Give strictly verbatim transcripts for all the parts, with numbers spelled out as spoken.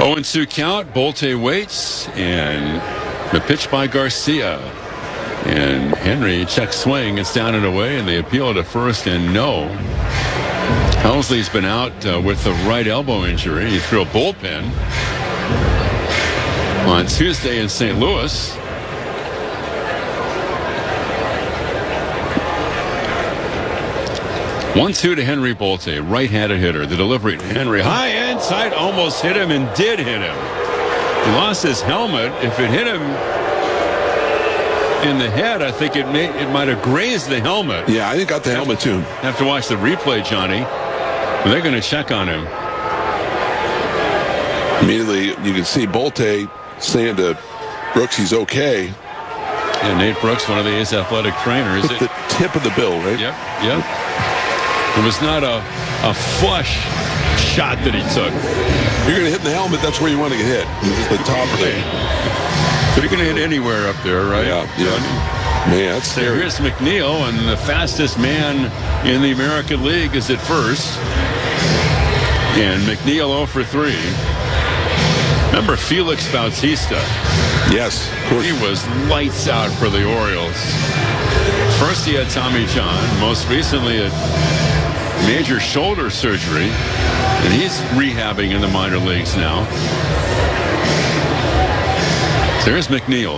oh and two count. Bolte waits, and the pitch by Garcia. And Henry checks swing. It's down and away, and they appeal to first and no. Helsley's been out uh, with the right elbow injury. He threw a bullpen on Tuesday in Saint Louis. one two to Henry Bolte, right-handed hitter. The delivery to Henry, high inside, almost hit him and did hit him. He lost his helmet. If it hit him in the head, I think it may, it might have grazed the helmet. Yeah, I think got the have, helmet too. Have to watch the replay, Johnny. They're going to check on him. Immediately, you can see Bolte saying to Brooks he's okay. And Nate Brooks, one of the A's athletic trainers. At the tip of the bill, right? Yep, yep. It was not a, a flush shot that he took. You're going to hit the helmet, that's where you want to get hit. It's the top of it. But you're going to hit anywhere up there, right? Yeah, yeah. Man, that's so scary. here's McNeil, and the fastest man in the American League is at first. And McNeil oh for three. Remember Felix Bautista? Yes, of course. He was lights out for the Orioles. First he had Tommy John, most recently a major shoulder surgery, and he's rehabbing in the minor leagues now. There's McNeil.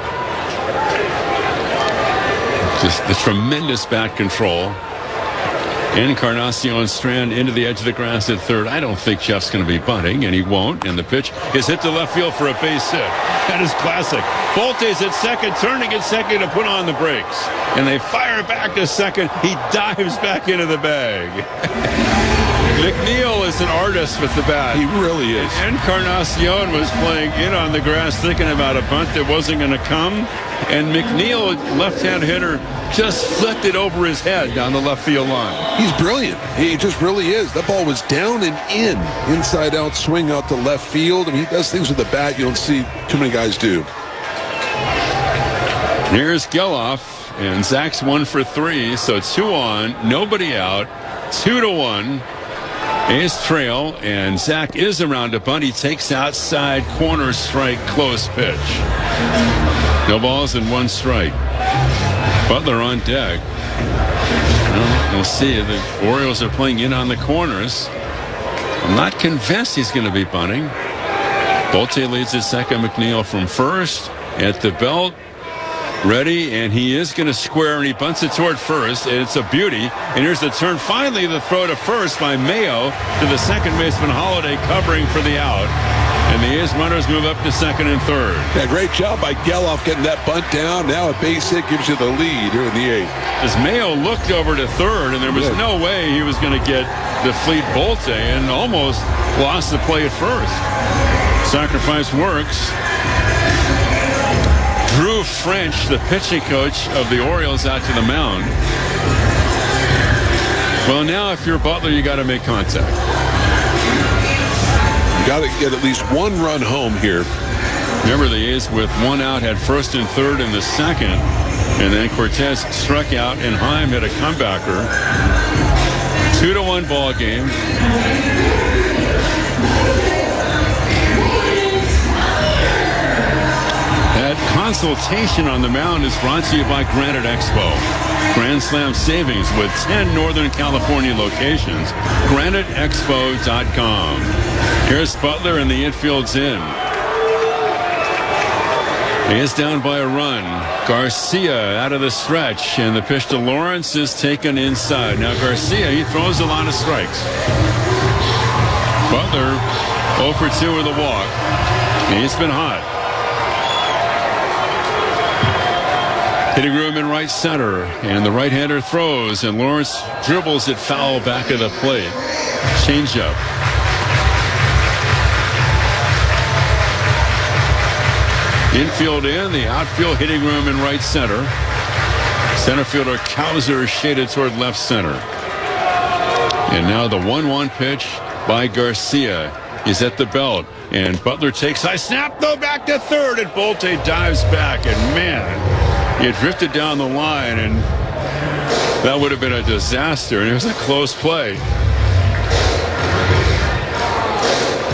Just the tremendous bat control. Encarnacion Strand into the edge of the grass at third. I don't think Jeff's going to be bunting, and he won't. And the pitch is hit to left field for a base hit. That is classic. Bolte's at second, turning at second to put on the brakes. And they fire back to second. He dives back into the bag. McNeil is an artist with the bat. He really is. Encarnacion was playing in on the grass thinking about a bunt that wasn't going to come. And McNeil, left-hand hitter, just flipped it over his head down the left field line. He's brilliant. He just really is. That ball was down and in. Inside out swing out to left field. I mean, he does things with the bat you don't see too many guys do. Here's Geloff, and Zach's one for three, so two on, nobody out, two to one. A's trail, and Zach is around a bunt. He takes outside corner strike, close pitch. No balls and one strike. Butler on deck. Well, we'll see. The Orioles are playing in on the corners. I'm not convinced he's going to be bunting. Bolte leads at second. McNeil from first at the belt. Ready, and he is going to square, and he bunts it toward first, and it's a beauty. And here's the turn. Finally, the throw to first by Mayo to the second baseman Holiday covering for the out. And the A's runners move up to second and third. Yeah, great job by Geloff getting that bunt down. Now a base hit gives you the lead here in the eighth. As Mayo looked over to third, and there was no way he was going to get the fleet Bolte, and almost lost the play at first. Sacrifice works. Drew French, the pitching coach of the Orioles, out to the mound. Well, now if you're Butler, you got to make contact. You got to get at least one run home here. Remember, the A's with one out had first and third in the second, and then Cortez struck out, and Heim hit a comebacker. Two to one ball game. Consultation on the mound is brought to you by Granite Expo. Grand Slam savings with ten Northern California locations. Granite Expo dot com. Here's Butler, and the infield's in. He is down by a run. Garcia out of the stretch, and the pitch to Lawrence is taken inside. Now Garcia, he throws a lot of strikes. Butler oh for two with a walk. He's been hot. Hitting room in right center, and the right-hander throws, and Lawrence dribbles it foul back of the plate. Changeup. Infield in, the outfield hitting room in right center. Center fielder Cowser shaded toward left center. And now the one one pitch by Garcia. He's at the belt, and Butler takes high snap, though back to third, and Bolte dives back, and man, he drifted down the line, and that would have been a disaster, and it was a close play.